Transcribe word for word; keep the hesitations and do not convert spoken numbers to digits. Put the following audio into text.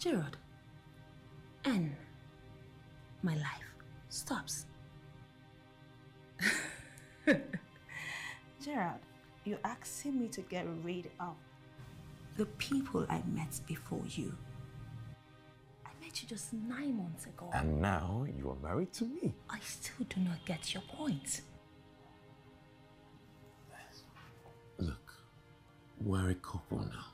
Gerald, and my life stops. Gerald, you're asking me to get rid of the people I met before you. I met you just nine months ago. And now you are married to me. I still do not get your point. Look, we're a couple now.